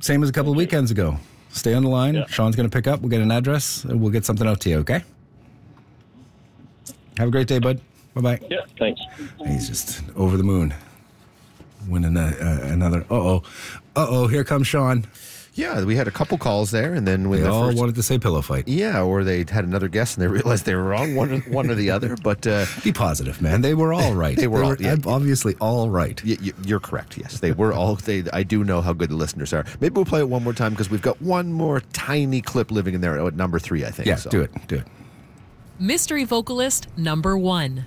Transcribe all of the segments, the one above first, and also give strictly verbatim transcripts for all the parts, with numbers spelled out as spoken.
same as a couple of weekends ago. Stay on the line. Yeah. Sean's going to pick up. We'll get an address, and we'll get something out to you, okay? Have a great day, bud. Bye-bye. Yeah, thanks. He's just over the moon. Winning a, uh, another... Uh-oh. Uh-oh, here comes Sean. Yeah, we had a couple calls there, and then when They the all first, wanted to say pillow fight. yeah, or they had another guess and they realized they were wrong, one or, one or the other. But uh, Be positive, man. They were all right. They were all- yeah. obviously all right. y- y- you're correct. Yes, they were all. They. I do know how good the listeners are. Maybe we'll play it one more time because we've got one more tiny clip living in there at number three. I think. Yeah, so. do it. Do it. Mystery vocalist number one.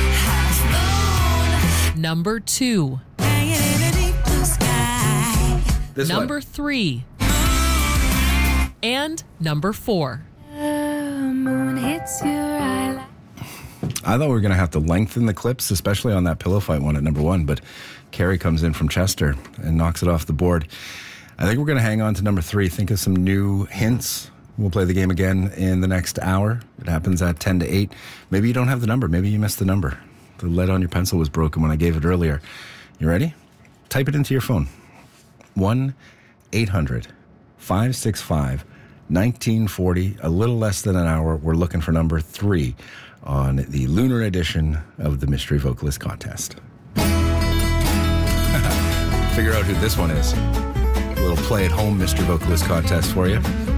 Number two. This Number one. three. And number four. I thought we were going to have to lengthen the clips, especially on that pillow fight one at number one, but Carrie comes in from Chester and knocks it off the board. I think we're going to hang on to number three, think of some new hints. We'll play the game again in the next hour. It happens at ten to eight. Maybe you don't have the number. Maybe you missed the number. The lead on your pencil was broken when I gave it earlier. You ready? Type it into your phone. one eight hundred five six five nineteen forty. A little less than an hour. We're looking for number three on the lunar edition of the Mystery Vocalist Contest. Figure out who this one is. A little play-at-home Mystery Vocalist Contest for you.